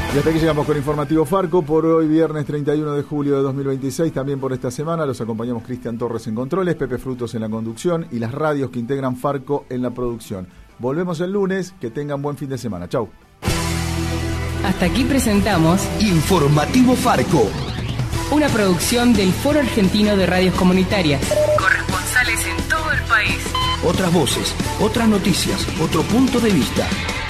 Y hasta aquí llegamos con Informativo Farco por hoy, viernes 31 de julio de 2026. También por esta semana los acompañamos Cristian Torres en controles, Pepe Frutos en la conducción y las radios que integran Farco en la producción. Volvemos el lunes, que tengan buen fin de semana. Chau. Hasta aquí presentamos Informativo Farco, una producción del Foro Argentino de Radios Comunitarias. Corresponsales en todo el país. otras voces, otras noticias, otro punto de vista.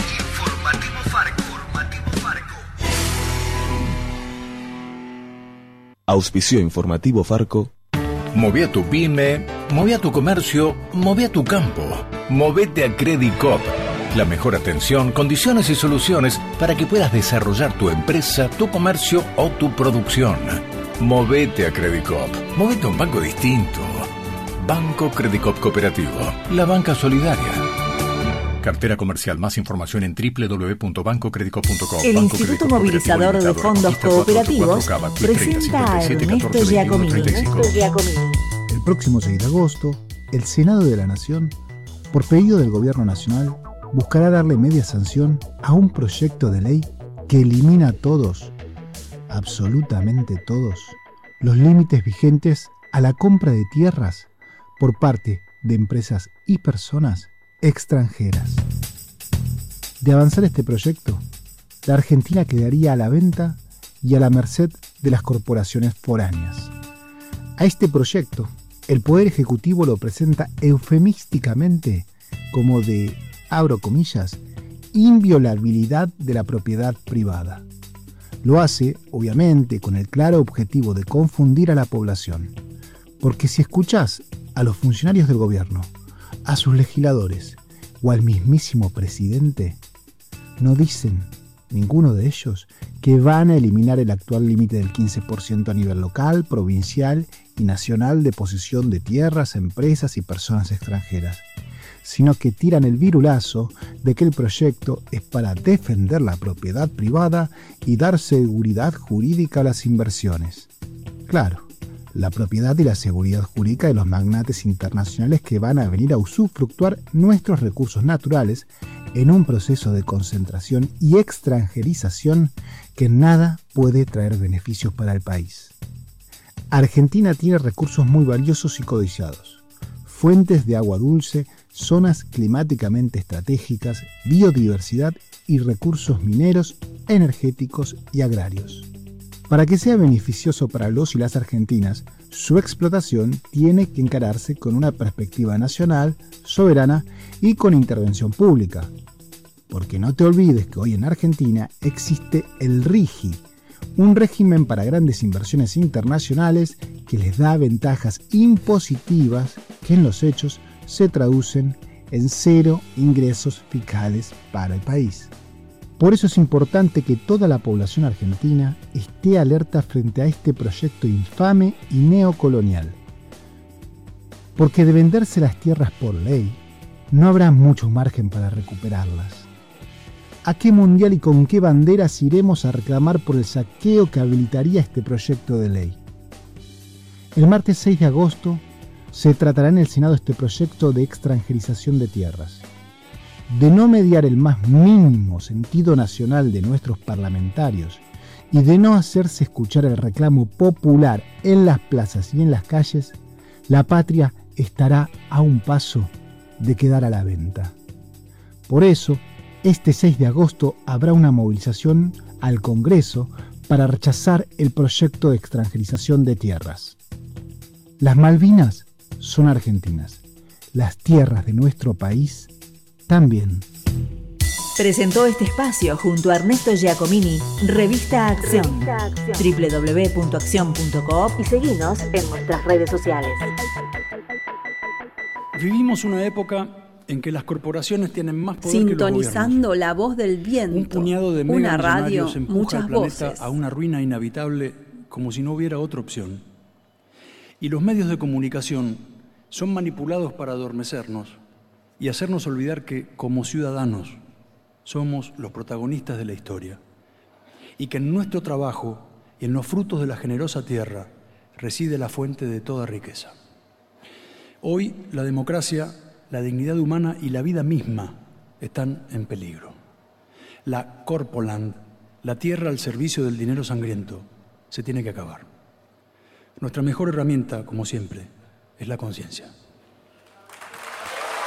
Auspició Informativo Farco. Moví a tu pyme, moví a tu comercio, moví a tu campo. Movete a Credit Coop. La mejor atención, condiciones y soluciones para que puedas desarrollar tu empresa, tu comercio o tu producción. Movete a Credit Coop. Movete a un banco distinto. Banco Credit Coop Cooperativo. La banca solidaria. Cartera comercial. Más información en www.bancocreditcoop.com. El Instituto Movilizador de Fondos Cooperativos presenta a Ernesto Giacomini. El próximo 6 de agosto, el Senado de la Nación, por pedido del Gobierno Nacional, buscará darle media sanción a un proyecto de ley que elimina todos, absolutamente todos, los límites vigentes a la compra de tierras por parte de empresas y personas extranjeras. De avanzar este proyecto, la Argentina quedaría a la venta y a la merced de las corporaciones foráneas. A este proyecto, el Poder Ejecutivo lo presenta eufemísticamente como de, abro comillas, inviolabilidad de la propiedad privada. Lo hace, obviamente, con el claro objetivo de confundir a la población. Porque si escuchás a los funcionarios del gobierno, a sus legisladores o al mismísimo presidente, no dicen, ninguno de ellos, que van a eliminar el actual límite del 15% a nivel local, provincial y nacional de posesión de tierras, empresas y personas extranjeras, sino que tiran el virulazo de que el proyecto es para defender la propiedad privada y dar seguridad jurídica a las inversiones. Claro, la propiedad y la seguridad jurídica de los magnates internacionales que van a venir a usufructuar nuestros recursos naturales en un proceso de concentración y extranjerización que nada puede traer beneficios para el país. Argentina tiene recursos muy valiosos y codiciados, fuentes de agua dulce, zonas climáticamente estratégicas, biodiversidad y recursos mineros, energéticos y agrarios. Para que sea beneficioso para los y las argentinas, su explotación tiene que encararse con una perspectiva nacional, soberana y con intervención pública. Porque no te olvides que hoy en Argentina existe el RIGI, un régimen para grandes inversiones internacionales que les da ventajas impositivas que en los hechos se traducen en cero ingresos fiscales para el país. Por eso es importante que toda la población argentina esté alerta frente a este proyecto infame y neocolonial. Porque de venderse las tierras por ley, no habrá mucho margen para recuperarlas. ¿A qué mundial y con qué banderas iremos a reclamar por el saqueo que habilitaría este proyecto de ley? El martes 6 de agosto se tratará en el Senado este proyecto de extranjerización de tierras. De no mediar el más mínimo sentido nacional de nuestros parlamentarios y de no hacerse escuchar el reclamo popular en las plazas y en las calles, la patria estará a un paso de quedar a la venta. Por eso, este 6 de agosto habrá una movilización al Congreso para rechazar el proyecto de extranjerización de tierras. Las Malvinas son argentinas. Las tierras de nuestro país también. Presentó este espacio junto a Ernesto Giacomini, Revista Acción, www.accion.coop y seguinos en nuestras redes sociales. Vivimos una época en que las corporaciones tienen más poder que los gobiernos. Sintonizando la voz del viento. Un puñado de una radio, megallonarios empuja muchas al planeta voces. a una ruina inhabitable como si no hubiera otra opción. Y los medios de comunicación son manipulados para adormecernos y hacernos olvidar que, como ciudadanos, somos los protagonistas de la historia. Y que en nuestro trabajo y en los frutos de la generosa tierra reside la fuente de toda riqueza. Hoy, la democracia, la dignidad humana y la vida misma están en peligro. La Corpoland la tierra al servicio del dinero sangriento, se tiene que acabar. Nuestra mejor herramienta, como siempre, es la conciencia.